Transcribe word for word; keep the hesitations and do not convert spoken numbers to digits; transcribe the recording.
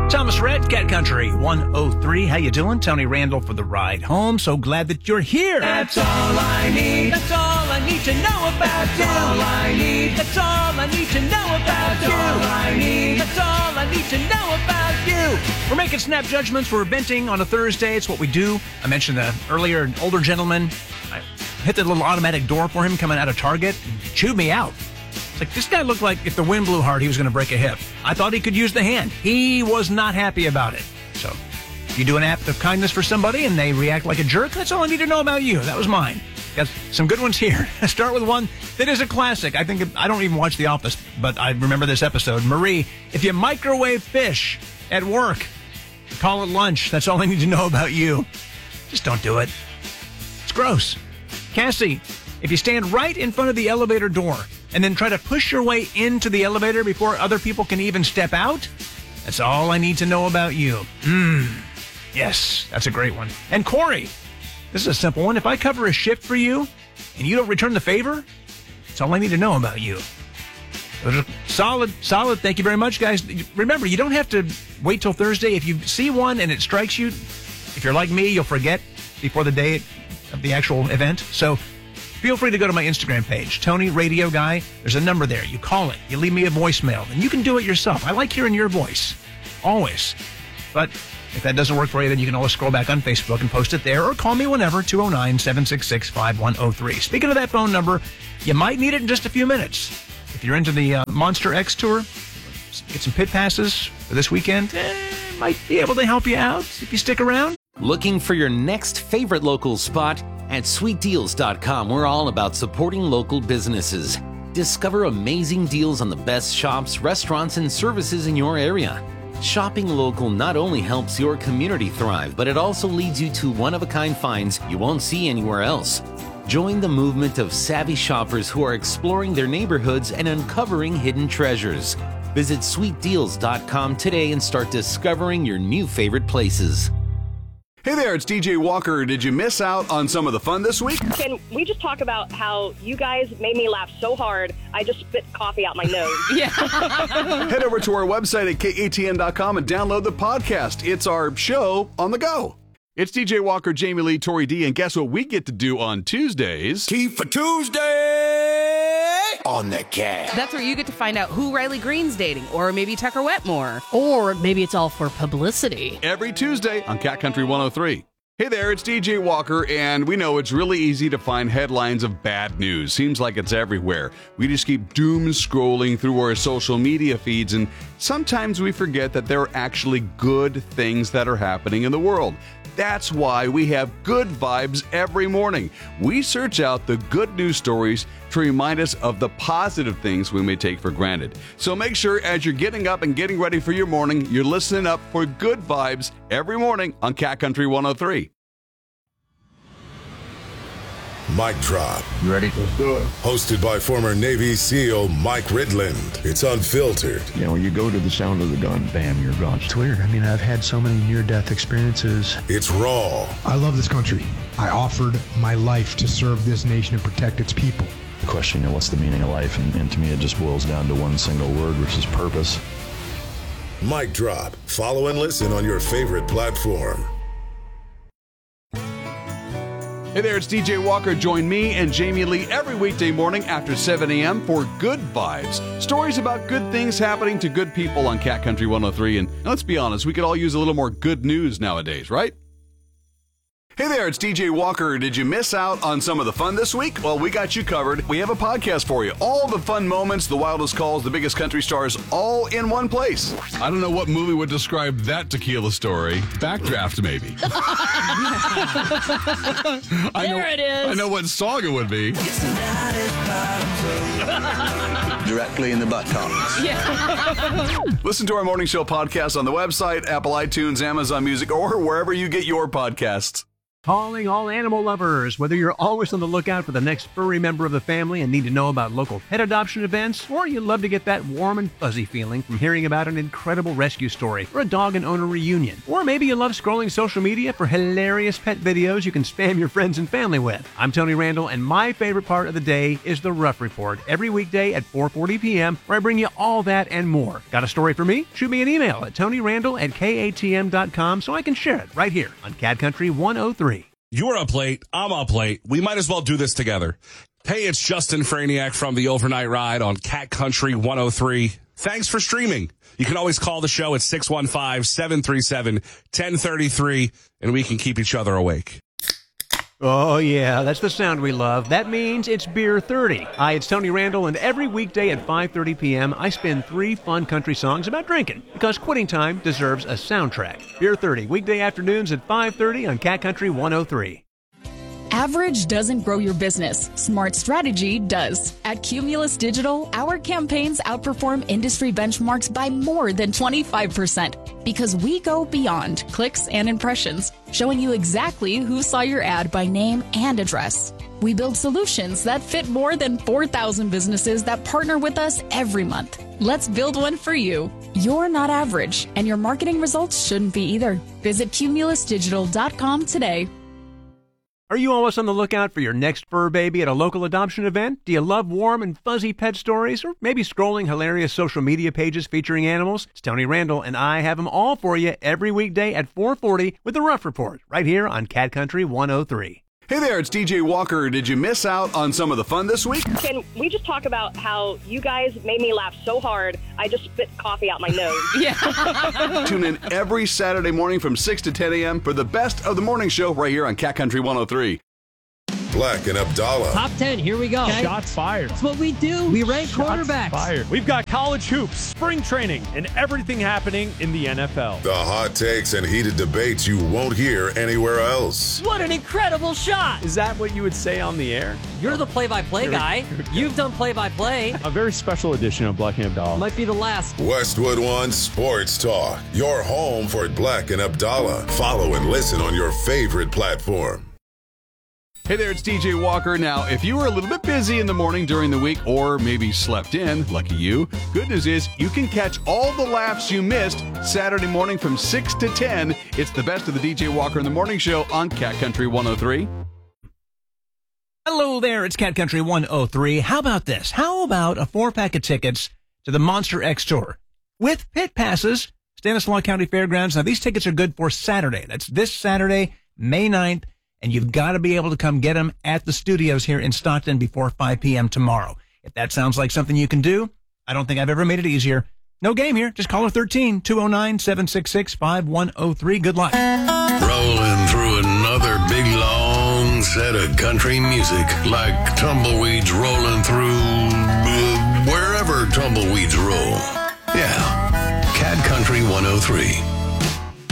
Thomas Rhett, Cat Country one oh three. How you doing? Tony Randall for the ride home. So glad that you're here. That's all I need. That's all I need to know about That's you. all I need. That's all I need to know about That's you. all I need. That's all I need to know about you. We're making snap judgments. We're venting on a Thursday. It's what we do. I mentioned the earlier an older gentleman. I hit the little automatic door for him coming out of Target. He chewed me out. Like, this guy looked like if the wind blew hard, he was going to break a hip. I thought he could use the hand. He was not happy about it. So, if you do an act of kindness for somebody and they react like a jerk, that's all I need to know about you. That was mine. Got some good ones here. I start with one that is a classic. I think I don't even watch The Office, but I remember this episode. Marie, if you microwave fish at work, call it lunch. That's all I need to know about you. Just don't do it. It's gross. Cassie, if you stand right in front of the elevator door and then try to push your way into the elevator before other people can even step out, that's all I need to know about you. Mmm. Yes, that's a great one. And Corey, this is a simple one. If I cover a shift for you and you don't return the favor, that's all I need to know about you. Those are solid, solid. Thank you very much, guys. Remember, you don't have to wait till Thursday. If you see one and it strikes you, if you're like me, you'll forget before the day of the actual event. So feel free to go to my Instagram page, Tony Radio Guy. There's a number there. You call it. You leave me a voicemail. And you can do it yourself. I like hearing your voice. Always. But if that doesn't work for you, then you can always scroll back on Facebook and post it there. Or call me whenever, two oh nine, seven six six, five one oh three. Speaking of that phone number, you might need it in just a few minutes. If you're into the uh, Monster X Tour, get some pit passes for this weekend, eh, might be able to help you out if you stick around. Looking for your next favorite local spot? At sweet deals dot com, we're all about supporting local businesses. Discover amazing deals on the best shops, restaurants, and services in your area. Shopping local not only helps your community thrive, but it also leads you to one-of-a-kind finds you won't see anywhere else. Join the movement of savvy shoppers who are exploring their neighborhoods and uncovering hidden treasures. Visit sweet deals dot com today and start discovering your new favorite places. Hey there, it's D J Walker. Did you miss out on some of the fun this week? Can we just talk about how you guys made me laugh so hard, I just spit coffee out my nose? Yeah. Head over to our website at K A T N dot com and download the podcast. It's our show on the go. It's D J Walker, Jamie Lee, Tori D, and guess what we get to do on Tuesdays? Tea for Tuesday on the cat. That's where you get to find out who Riley Green's dating, or maybe Tucker Wetmore. Or maybe it's all for publicity. Every Tuesday on Cat Country one oh three. Hey there, it's D J Walker, and we know it's really easy to find headlines of bad news. Seems like it's everywhere. We just keep doom scrolling through our social media feeds, and sometimes we forget that there are actually good things that are happening in the world. That's why we have Good Vibes every morning. We search out the good news stories to remind us of the positive things we may take for granted. So make sure as you're getting up and getting ready for your morning, you're listening up for Good Vibes every morning on Cat Country one oh three. Mic Drop. You ready? Let's do it. Hosted by former Navy SEAL Mike Ridland. It's unfiltered. You know, when you go to the sound of the gun, bam, you're gone. It's weird. I mean, I've had so many near-death experiences. It's raw. I love this country. I offered my life to serve this nation and protect its people. The question, you know, what's the meaning of life? And, and to me, it just boils down to one single word, which is purpose. Mic Drop. Follow and listen on your favorite platform. Hey there, it's D J Walker. Join me and Jamie Lee every weekday morning after seven a.m. for Good Vibes. Stories about good things happening to good people on Cat Country one oh three. And let's be honest, we could all use a little more good news nowadays, right? Hey there, it's D J Walker. Did you miss out on some of the fun this week? Well, we got you covered. We have a podcast for you. All the fun moments, the wildest calls, the biggest country stars, all in one place. I don't know what movie would describe that tequila story. Backdraft, maybe. I There know, it is. I know what song it would be. Directly in the buttocks. Yeah. Listen to our morning show podcast on the website, Apple iTunes, Amazon Music, or wherever you get your podcasts. Calling all animal lovers. Whether you're always on the lookout for the next furry member of the family and need to know about local pet adoption events, or you love to get that warm and fuzzy feeling from hearing about an incredible rescue story or a dog and owner reunion, or maybe you love scrolling social media for hilarious pet videos you can spam your friends and family with. I'm Tony Randall, and my favorite part of the day is the Rough Report, every weekday at four forty p.m., where I bring you all that and more. Got a story for me? Shoot me an email at tonyrandall at k a t m dot com so I can share it right here on Cat Country one oh three. You're up late. I'm up late. We might as well do this together. Hey, it's Justin Franiak from the Overnight Ride on Cat Country one oh three. Thanks for streaming. You can always call the show at six one five, seven three seven, one zero three three, and we can keep each other awake. Oh, yeah, that's the sound we love. That means it's Beer thirty. Hi, it's Tony Randall, and every weekday at five thirty p.m., I spin three fun country songs about drinking, because quitting time deserves a soundtrack. Beer thirty, weekday afternoons at five thirty on Cat Country one oh three. Average doesn't grow your business. Smart strategy does. At Cumulus Digital, our campaigns outperform industry benchmarks by more than twenty-five percent because we go beyond clicks and impressions, showing you exactly who saw your ad by name and address. We build solutions that fit more than four thousand businesses that partner with us every month. Let's build one for you. You're not average, and your marketing results shouldn't be either. Visit cumulus digital dot com today. Are you always on the lookout for your next fur baby at a local adoption event? Do you love warm and fuzzy pet stories? Or maybe scrolling hilarious social media pages featuring animals? It's Tony Randall, and I have them all for you every weekday at four forty with the Rough Report, right here on Cat Country one oh three. Hey there, it's D J Walker. Did you miss out on some of the fun this week? Can we just talk about how you guys made me laugh so hard, I just spit coffee out my nose? Yeah. Tune in every Saturday morning from six to ten a.m. for the best of the morning show right here on Cat Country one oh three. Black and Abdallah. Top ten, here we go. Okay. Shots fired. That's what we do. We rank Shots quarterbacks. Fired. We've got college hoops, spring training, and everything happening in the N F L. The hot takes and heated debates you won't hear anywhere else. What an incredible shot. Is that what you would say on the air? You're the play-by-play guy. You've done play-by-play. A very special edition of Black and Abdallah. Might be the last. Westwood One Sports Talk. Your home for Black and Abdallah. Follow and listen on your favorite platform. Hey there, it's D J Walker. Now, if you were a little bit busy in the morning during the week or maybe slept in, lucky you, good news is you can catch all the laughs you missed Saturday morning from six to ten. It's the best of the D J Walker in the Morning Show on Cat Country one oh three. Hello there, it's Cat Country one oh three. How about this? How about a four-pack of tickets to the Monster X Tour with pit passes, Stanislaus County Fairgrounds. Now, these tickets are good for Saturday. That's this Saturday, May ninth. And you've got to be able to come get them at the studios here in Stockton before five p.m. tomorrow. If that sounds like something you can do, I don't think I've ever made it easier. No game here. Just call her thirteen, two oh nine, seven six six, five one oh three. Good luck. Rolling through another big, long set of country music, like tumbleweeds rolling through uh, wherever tumbleweeds roll. Yeah, Cat Country one oh three.